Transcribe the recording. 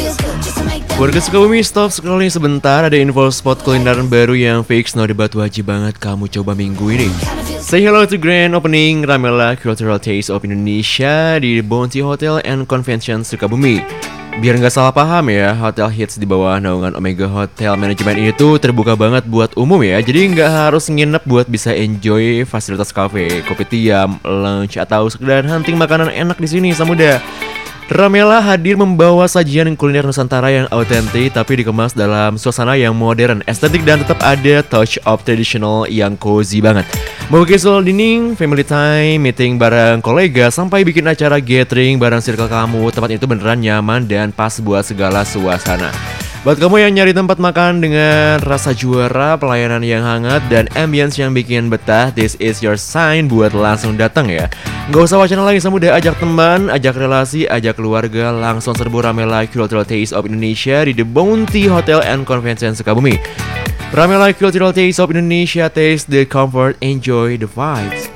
Warga Sukabumi, stop scrolling sebentar. Ada info spot kulineran baru yang fix, no debat, wajib banget kamu coba minggu ini. Say hello to grand opening Ramela Cultural Taste of Indonesia di Bounty Hotel and Convention Sukabumi. Biar nggak salah paham ya, hotel hits di bawah naungan Omega Hotel Management ini tuh terbuka banget buat umum ya. Jadi nggak harus nginep buat bisa enjoy fasilitas cafe, kopi tiam, lunch, atau sekedar hunting makanan enak di sini, Samuda. Ramela hadir membawa sajian kuliner Nusantara yang autentik tapi dikemas dalam suasana yang modern, estetik, dan tetap ada touch of traditional yang cozy banget. Mau casual dining, family time, meeting bareng kolega, sampai bikin acara gathering bareng circle kamu, tempat itu beneran nyaman dan pas buat segala suasana. Buat kamu yang nyari tempat makan dengan rasa juara, pelayanan yang hangat, dan ambience yang bikin betah, this is your sign buat langsung datang ya. Nggak usah wacana lagi, Samuda. Ajak teman, ajak relasi, ajak keluarga, langsung serbu Ramela Cultural Taste of Indonesia di The Bounty Hotel and Convention Sukabumi. Ramela Cultural Taste of Indonesia, taste the comfort, enjoy the vibes.